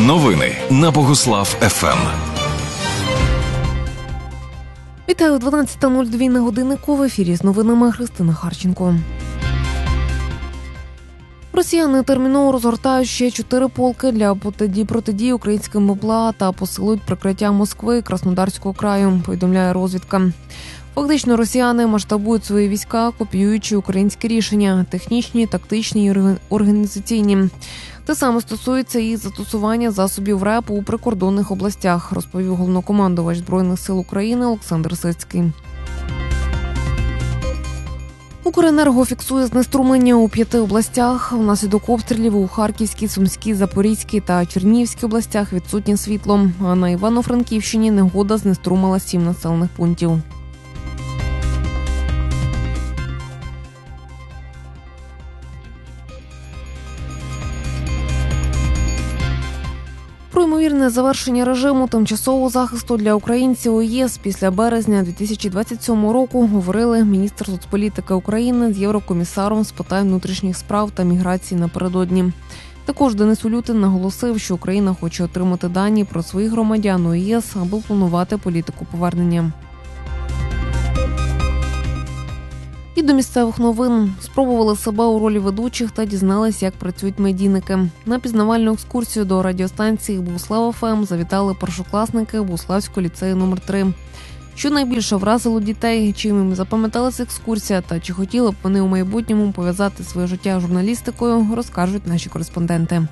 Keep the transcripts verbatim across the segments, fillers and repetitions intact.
Новини на Богослав еф ем. Вітаю, дванадцята нуль два на годиннику. В ефірі з новинами Христина Харченко. Росіяни терміново розгортають ще чотири полки для протидії українським БПЛА та посилують прикриття Москви і Краснодарського краю, повідомляє розвідка. Фактично росіяни масштабують свої війська, копіюючи українські рішення – технічні, тактичні і організаційні. Те саме стосується і застосування засобів РЕП у прикордонних областях, розповів головнокомандувач Збройних сил України Олександр Сирський. Укренерго фіксує знеструмлення у п'яти областях. Внаслідок обстрілів у Харківській, Сумській, Запорізькій та Чернігівській областях відсутнє світло. А на Івано-Франківщині негода знеструмила сім населених пунктів. Про ймовірне завершення режиму тимчасового захисту для українців у ЄС після березня дві тисячі двадцять сьомого року говорили міністр соцполітики України з єврокомісаром з питань внутрішніх справ та міграції напередодні. Також Денис Улютин наголосив, що Україна хоче отримати дані про своїх громадян у ЄС, аби планувати політику повернення. І до місцевих новин. Спробували себе у ролі ведучих та дізналися, як працюють медійники. На пізнавальну екскурсію до радіостанції Богослав еф ем завітали першокласники Богославського ліцею номер три. Що найбільше вразило дітей, чим їм запам'яталася екскурсія та чи хотіли б вони у майбутньому пов'язати своє життя з журналістикою, розкажуть наші кореспонденти.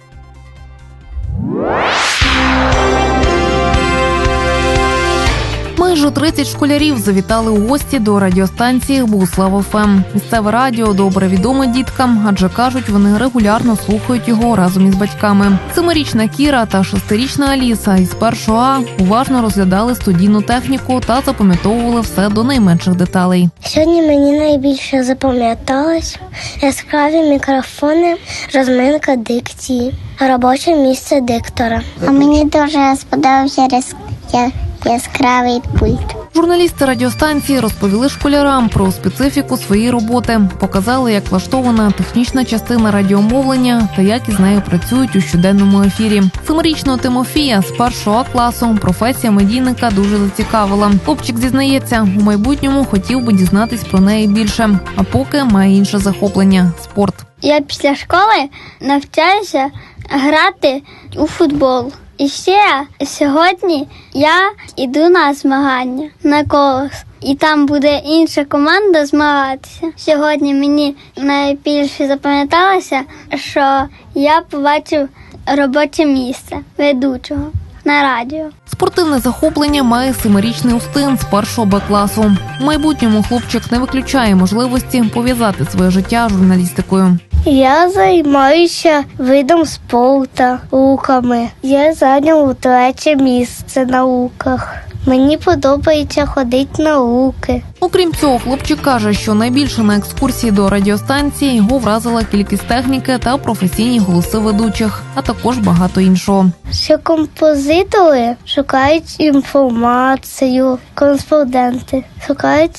Майже тридцять школярів завітали у гості до радіостанції Богослав еф ем. Місцеве радіо добре відоме діткам, адже, кажуть, вони регулярно слухають його разом із батьками. Семирічна Кіра та шестирічна Аліса із першого А уважно розглядали студійну техніку та запам'ятовували все до найменших деталей. Сьогодні мені найбільше запам'яталось яскраві мікрофони, розминка дикції, робоче місце диктора. А мені дуже сподобався я... яскравий пульт. Журналісти радіостанції розповіли школярам про специфіку своєї роботи, показали, як влаштована технічна частина радіомовлення та як із нею працюють у щоденному ефірі. Семирічного Тимофія з першого А класу професія медійника дуже зацікавила. Хлопчик зізнається, у майбутньому хотів би дізнатись про неї більше, а поки має інше захоплення – спорт. Я після школи навчаюся грати у футбол. І ще сьогодні я йду на змагання, на колос. І там буде інша команда змагатися. Сьогодні мені найбільше запам'яталося, що я побачив робоче місце ведучого на радіо. Спортивне захоплення має семирічний Устин з першого Б класу. У майбутньому хлопчик не виключає можливості пов'язати своє життя з журналістикою. Я займаюся видом спорту, луками. Я зайняв третє місце на луках. Мені подобається ходити на луки. Окрім цього, хлопчик каже, що найбільше на екскурсії до радіостанції його вразила кількість техніки та професійні голоси ведучих, а також багато іншого. Що композитори шукають інформацію, кореспонденти шукають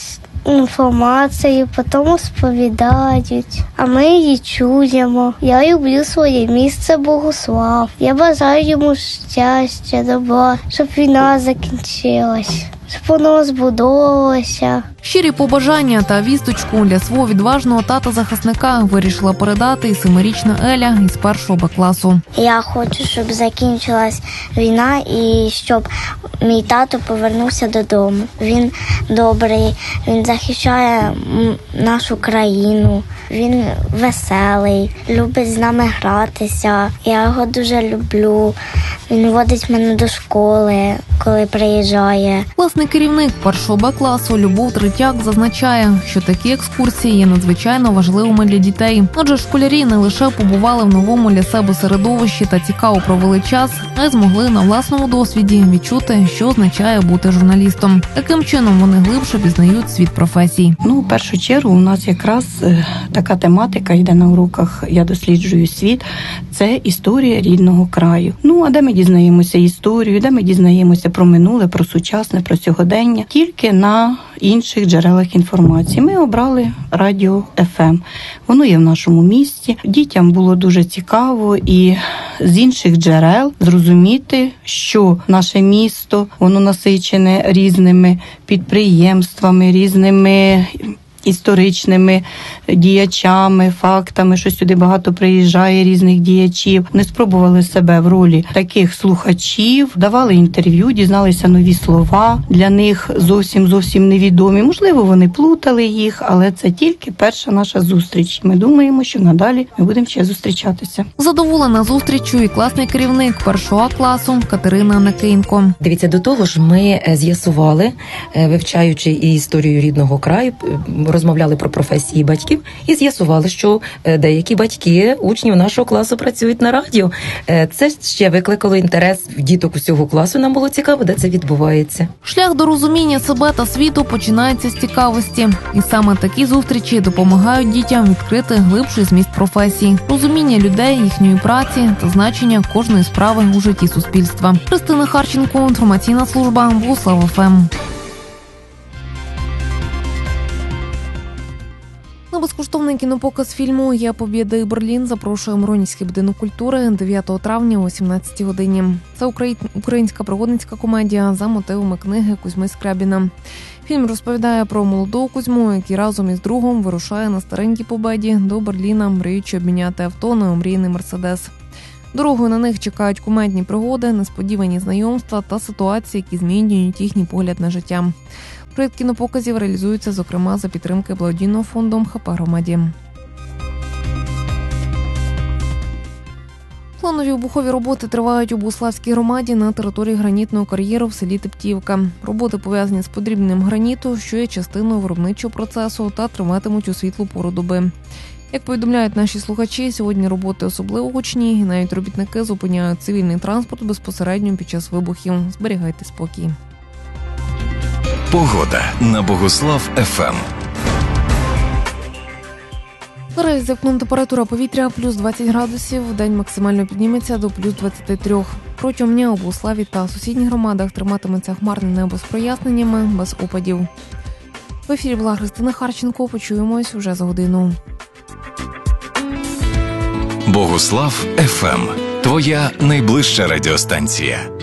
інформацію, потім розповідають, а ми її чуємо. Я люблю своє місце Богослав. Я бажаю йому щастя, добра, щоб війна закінчилась, щоб воно збудовувалося. Щирі побажання та вісточку для свого відважного тата-захисника вирішила передати і семирічна Еля із першого Б класу. Я хочу, щоб закінчилась війна і щоб мій тато повернувся додому. Він добрий, він захищає нашу країну, він веселий, любить з нами гратися. Я його дуже люблю. Він водить мене до школи, коли приїжджає. Власний керівник першого Б класу Любов Третяк зазначає, що такі екскурсії є надзвичайно важливими для дітей. Адже школярі не лише побували в новому для себе середовищі та цікаво провели час, а й змогли на власному досвіді відчути, що означає бути журналістом. Таким чином вони глибше пізнають світ професій. Ну, в першу чергу, у нас якраз е, така тематика йде на уроках «Я досліджую світ» – це історія рідного краю. Ну, а де ми дізнаємося історію, де ми дізнаємося про минуле, про сучасне, про сьогодення, тільки на інших джерелах інформації. Ми обрали радіо еф ем. Воно є в нашому місті. Дітям було дуже цікаво і з інших джерел зрозуміти, що наше місто, воно насичене різними підприємствами, різними історичними діячами, фактами, що сюди багато приїжджає різних діячів. Вони спробували себе в ролі таких слухачів, давали інтерв'ю, дізналися нові слова, для них зовсім-зовсім невідомі. Можливо, вони плутали їх, але це тільки перша наша зустріч. Ми думаємо, що надалі ми будемо ще зустрічатися. Задоволена зустрічю і класний керівник першого класу Катерина Накинько. Дивіться, до того ж ми з'ясували, вивчаючи і історію рідного краю, розмовляли про професії батьків і з'ясували, що деякі батьки учнів нашого класу працюють на радіо. Це ще викликало інтерес в діток усього класу. Нам було цікаво, де це відбувається. Шлях до розуміння себе та світу починається з цікавості. І саме такі зустрічі допомагають дітям відкрити глибший зміст професії, розуміння людей, їхньої праці та значення кожної справи у житті суспільства. Христина Харченко, інформаційна служба Богуслав еф ем. На безкоштовний кінопоказ фільму «Я Побєда і Берлін» запрошує Миронівський будинок культури дев'ятого травня о сімнадцятій годині. Це українська пригодницька комедія за мотивами книги Кузьми Скрябіна. Фільм розповідає про молодого Кузьму, який разом із другом вирушає на старенькій Побєді до Берліна, мріючи обміняти авто на омріяний Мерседес. Дорогою на них чекають кумедні пригоди, несподівані знайомства та ситуації, які змінюють їхній погляд на життя. Проєкт кінопоказів реалізується, зокрема, за підтримки благодійного фонду ем ха пе «Громаді». Планові обухові роботи тривають у Богуславській громаді на території гранітного кар'єру в селі Тептівка. Роботи пов'язані з подрібненням граніту, що є частиною виробничого процесу та триватимуть у світлу пору доби. Як повідомляють наші слухачі, сьогодні роботи особливо гучні, і навіть робітники зупиняють цивільний транспорт безпосередньо під час вибухів. Зберігайте спокій. Погода на Богуслав еф ем. Зараз за вікном температура повітря плюс двадцять градусів, вдень максимально підніметься до плюс двадцять три. Протягом дня у Богуславі та сусідніх громадах триматиметься хмарне небо з проясненнями, без опадів. В ефірі була Христина Харченко. Почуємось уже за годину. Богуслав еф ем. Твоя найближча радіостанція.